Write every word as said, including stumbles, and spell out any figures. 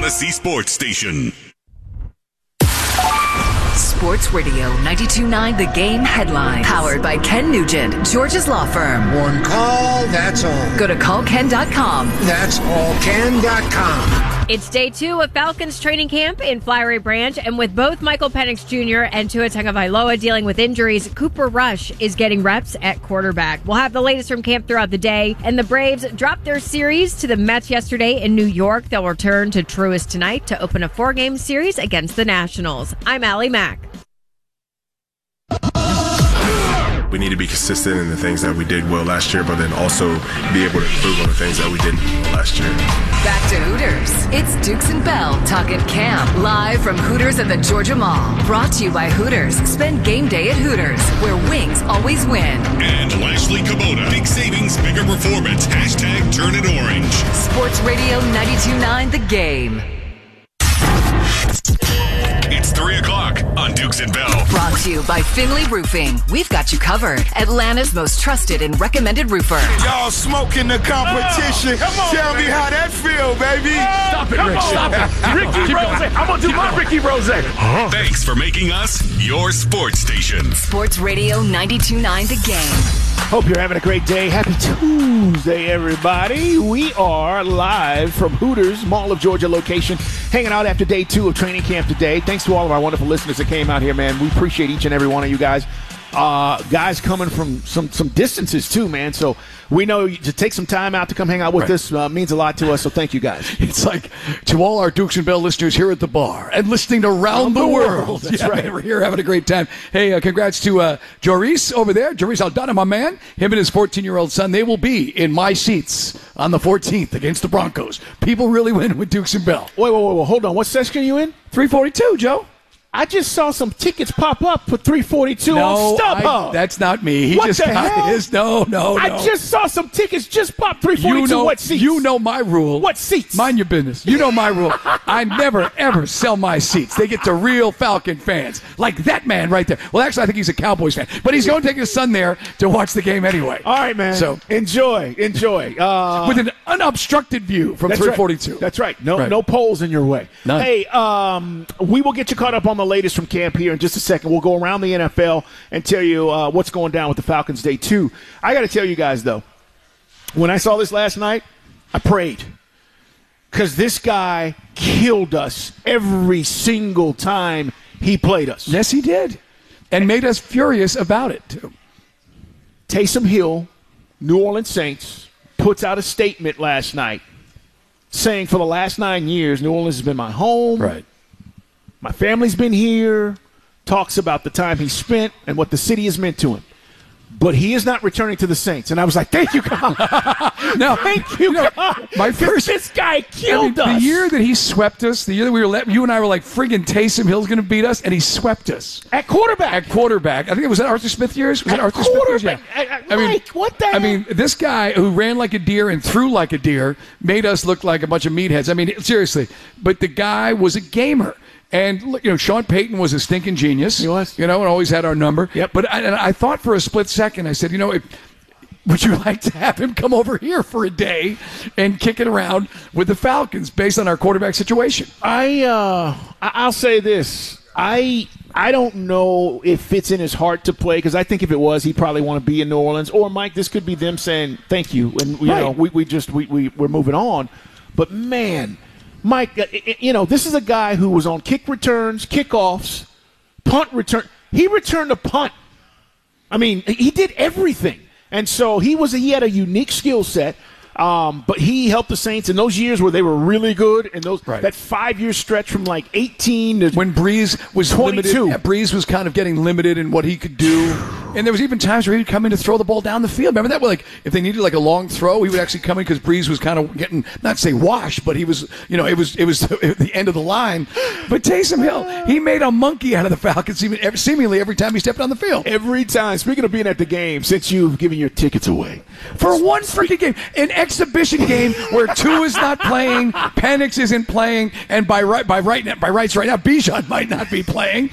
Odyssey Sports Station. Sports Radio ninety-two point nine The Game headlines. Powered by Ken Nugent, George's law firm. One call, that's all. Go to call ken dot com. That's all ken dot com. It's day two of Falcons training camp in Flowery Branch, and with both Michael Penix Junior and Tua Tagovailoa dealing with injuries, Cooper Rush is getting reps at quarterback. We'll have the latest from camp throughout the day, and the Braves dropped their series to the Mets yesterday in New York. They'll return to Truist tonight to open a four-game series against the Nationals. I'm Allie Mack. We need to be consistent in the things that we did well last year, but then also be able to improve on the things that we didn't well last year. Back to Hooters. It's Dukes and Bell talking camp live from Hooters at the Georgia Mall. Brought to you by Hooters. Spend game day at Hooters, where wings always win. And Lashley Kubota. Big savings, bigger performance. Hashtag turn it orange. Sports Radio ninety-two point nine The Game. It's three o'clock on Dukes and Bell. Brought to you by Finley Roofing. We've got you covered. Atlanta's most trusted and recommended roofer. Y'all smoking the competition. Oh, Tell on, me man. How that feel, baby. Stop it, Rick. Stop it. Ricky Rose. I'm going to do my going. Ricky Rose. Huh? Thanks for making us your sports station. Sports Radio ninety-two point nine The Game. Hope you're having a great day. Happy Tuesday, everybody. We are live from Hooters, Mall of Georgia location, hanging out after day two of training camp today. Thanks to all of our wonderful listeners that came out here, man. We appreciate each and every one of you guys. Uh, guys coming from some, some distances, too, man. So we know to take some time out to come hang out with right. us uh, means a lot to us, so thank you, guys. It's like to all our Dukes and Bell listeners here at the bar and listening around, around the, the world. world. That's yeah, right. Man, we're here having a great time. Hey, uh, congrats to uh, Joris over there. Joris Aldana, my man. Him and his fourteen-year-old son, they will be in my seats on the fourteenth against the Broncos. People really win with Dukes and Bell. Wait, wait, wait, wait. Hold on. What section are you in? three forty-two, Joe. I just saw some tickets pop up for three forty-two no, on StubHub. I, that's not me. He what just the got hell? his. No, no, no. I just saw some tickets just pop three forty-two. You know, what seats? You know my rule. What seats? Mind your business. You know my rule. I never, ever sell my seats. They get to real Falcon fans. Like that man right there. Well, actually, I think he's a Cowboys fan. But he's going to take his son there to watch the game anyway. All right, man. So enjoy. Enjoy. Uh, With an unobstructed view from that's three forty-two. Right. That's right. No right. no poles in your way. None. Hey, um, we will get you caught up on the latest from camp here in just a second. We'll go around the N F L and tell you uh, what's going down with the Falcons day two. I got to tell you guys, though, when I saw this last night, I prayed. Because this guy killed us every single time he played us. Yes, he did. And made us furious about it, too. Taysom Hill, New Orleans Saints, puts out a statement last night saying for the last nine years, New Orleans has been my home. Right. My family's been here. Talks about the time he spent and what the city has meant to him. But he is not returning to the Saints. And I was like, thank you, God. no, thank you, you know, God. My first, this guy killed I mean, us. The year that he swept us, the year that we were let, you and I were like, friggin' Taysom Hill's going to beat us, and he swept us. At quarterback. At quarterback. I think it was at Arthur Smith years. Was At it Arthur quarterback. Smith years? Yeah. I, I, I mean, Mike, what the I hell? mean, this guy who ran like a deer and threw like a deer made us look like a bunch of meatheads. I mean, seriously. But the guy was a gamer. And, you know, Sean Payton was a stinking genius. He was. You know, and always had our number. Yep. But I, and I thought for a split second, I said, you know, if, would you like to have him come over here for a day and kick it around with the Falcons based on our quarterback situation? I, uh, I'll say this. I I don't know if it's in his heart to play, because I think if it was, he'd probably want to be in New Orleans. Or, Mike, this could be them saying thank you. And, you right. know, we, we just, we, we, we're moving on. But, man, Mike, you know, this is a guy who was on kick returns, kickoffs, punt return. He returned a punt. I mean, he did everything. And so he was he had a unique skill set. Um, but he helped the Saints in those years where they were really good, and those right. that five-year stretch from like eighteen to when Breeze was twenty-two. Limited, yeah, Breeze was kind of getting limited in what he could do, and there was even times where he'd come in to throw the ball down the field. Remember that? Like if they needed like a long throw, he would actually come in because Breeze was kind of getting not say washed, but he was you know it was it was the end of the line. But Taysom Hill, he made a monkey out of the Falcons seemingly every time he stepped on the field. Every time. Speaking of being at the game, since you've given your tickets away for one freaking game, an exhibition game where Tua is not playing, Penix isn't playing, and by right by right by rights right now, Bijan might not be playing.